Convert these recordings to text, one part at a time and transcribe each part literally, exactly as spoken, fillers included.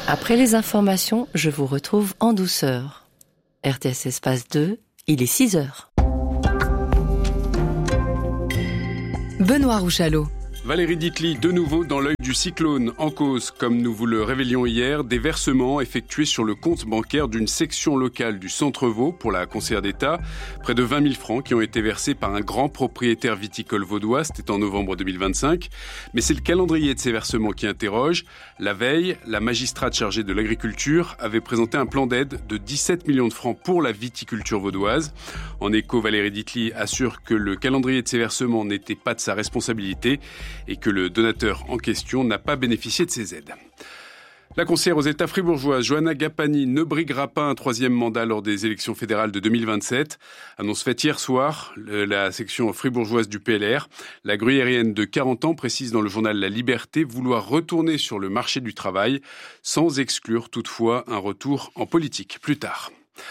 Après les informations, je vous retrouve en douceur. R T S Espace deux, il est six heures. Benoît Rouchalot. Valérie Ditli, de nouveau dans l'œil du cyclone. En cause, comme nous vous le révélions hier, des versements effectués sur le compte bancaire d'une section locale du Centre-Vaud pour la conseillère d'État. Près de vingt mille francs qui ont été versés par un grand propriétaire viticole vaudois. C'était en novembre deux mille vingt-cinq. Mais c'est le calendrier de ces versements qui interroge. La veille, la magistrate chargée de l'agriculture avait présenté un plan d'aide de dix-sept millions de francs pour la viticulture vaudoise. En écho, Valérie Ditli assure que le calendrier de ces versements n'était pas de sa responsabilité et que le donateur en question n'a pas bénéficié de ces aides. La conseillère aux États fribourgeoises, Johanna Gapani, ne briguera pas un troisième mandat lors des élections fédérales de deux mille vingt-sept. Annonce faite hier soir, la section fribourgeoise du P L R. La gruyérienne de quarante ans précise dans le journal La Liberté vouloir retourner sur le marché du travail, sans exclure toutefois un retour en politique plus tard.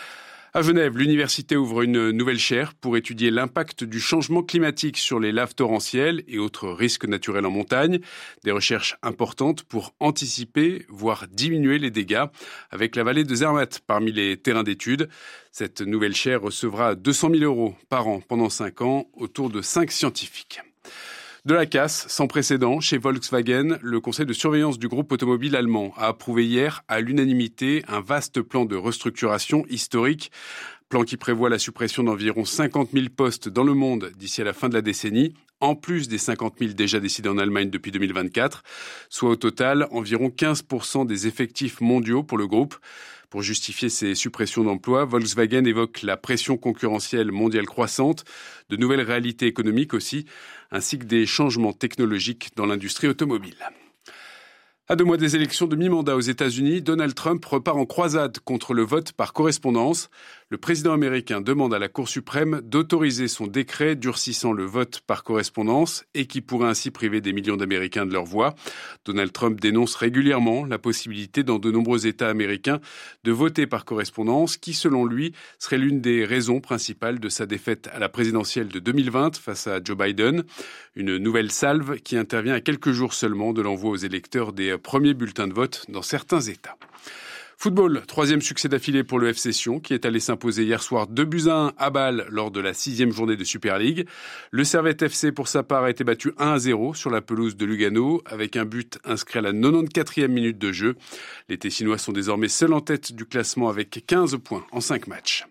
À Genève, l'université ouvre une nouvelle chaire pour étudier l'impact du changement climatique sur les laves torrentielles et autres risques naturels en montagne. Des recherches importantes pour anticiper, voire diminuer les dégâts, avec la vallée de Zermatt parmi les terrains d'études. Cette nouvelle chaire recevra deux cent mille euros par an pendant cinq ans, autour de cinq scientifiques. De la casse sans précédent chez Volkswagen, le conseil de surveillance du groupe automobile allemand a approuvé hier à l'unanimité un vaste plan de restructuration historique. Plan qui prévoit la suppression d'environ cinquante mille postes dans le monde d'ici à la fin de la décennie, en plus des cinquante mille déjà décidés en Allemagne depuis deux mille vingt-quatre, soit au total environ quinze pour cent des effectifs mondiaux pour le groupe. Pour justifier ces suppressions d'emplois, Volkswagen évoque la pression concurrentielle mondiale croissante, de nouvelles réalités économiques aussi, ainsi que des changements technologiques dans l'industrie automobile. À deux mois des élections de mi-mandat aux États-Unis, Donald Trump repart en croisade contre le vote par correspondance. Le président américain demande à la Cour suprême d'autoriser son décret durcissant le vote par correspondance et qui pourrait ainsi priver des millions d'Américains de leur voix. Donald Trump dénonce régulièrement la possibilité dans de nombreux États américains de voter par correspondance, qui selon lui serait l'une des raisons principales de sa défaite à la présidentielle de deux mille vingt face à Joe Biden. Une nouvelle salve qui intervient à quelques jours seulement de l'envoi aux électeurs des premiers bulletins de vote dans certains États. Football, troisième succès d'affilée pour le F C Sion, qui est allé s'imposer hier soir deux buts à un à Bâle lors de la sixième journée de Super League. Le Servette F C, pour sa part, a été battu un à zéro sur la pelouse de Lugano, avec un but inscrit à la quatre-vingt-quatrième minute de jeu. Les Tessinois sont désormais seuls en tête du classement avec quinze points en cinq matchs.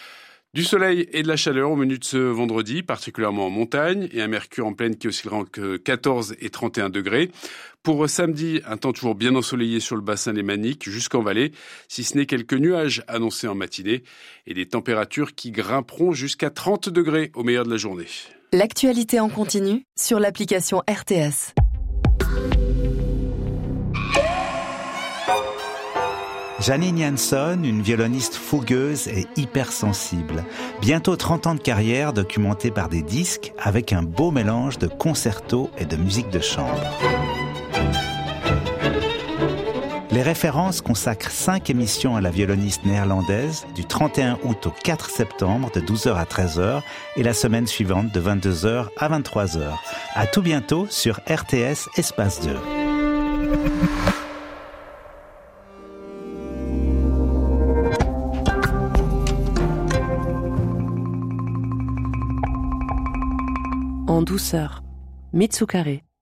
Du soleil et de la chaleur au menu de ce vendredi, particulièrement en montagne, et un mercure en plaine qui oscillera entre quatorze et trente et un degrés. Pour samedi, un temps toujours bien ensoleillé sur le bassin lémanique jusqu'en vallée, si ce n'est quelques nuages annoncés en matinée, et des températures qui grimperont jusqu'à trente degrés au meilleur de la journée. L'actualité en continu sur l'application R T S. Janine Jansson, une violoniste fougueuse et hypersensible. Bientôt trente ans de carrière documentée par des disques avec un beau mélange de concertos et de musique de chambre. Les références consacrent cinq émissions à la violoniste néerlandaise du trente et un août au quatre septembre de douze heures à treize heures et la semaine suivante de vingt-deux heures à vingt-trois heures. À tout bientôt sur R T S Espace deux. En douceur, Mitsukare.